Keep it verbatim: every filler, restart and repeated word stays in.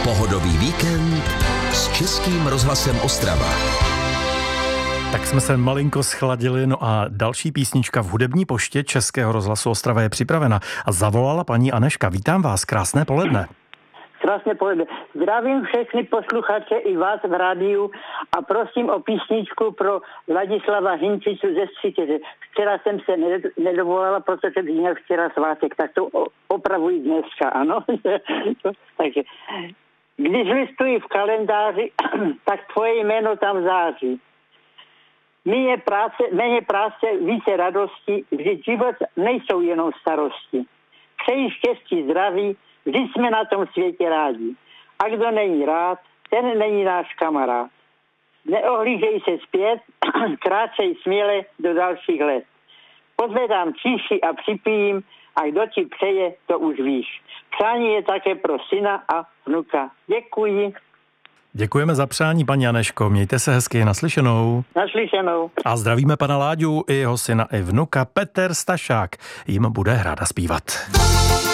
Pohodový víkend s Českým rozhlasem Ostrava. Tak jsme se malinko schladili, no a další písnička v hudební poště Českého rozhlasu Ostrava je připravena. A zavolala paní Aneška. Vítám vás, krásné poledne. Krásné poledne. Zdravím všechny posluchače i vás v rádiu a prosím o písničku pro Ladislava Hinčiču ze Střitěže. Včera jsem se nedovolala, protože měl včera svátek, tak to opravuji dneska, ano. Takže, když listuji v kalendáři, tak tvoje jméno tam září. Méně práce, méně práce, více radosti, vždyť život nejsou jenom starosti. Přeji štěstí, zdraví, vždy jsme na tom světě rádi. A kdo není rád, ten není náš kamarád. Neohlížej se zpět, kráčej směle do dalších let. Pozvedám číši a připijím, a kdo ti přeje, to už víš. Přání je také pro syna a vnuka. Děkuji. Děkujeme za přání, paní Aneško. Mějte se hezky, naslyšenou. Naslyšenou. A zdravíme pana Láďu i jeho syna i vnuka. Petr Stašák jim bude hrát a zpívat.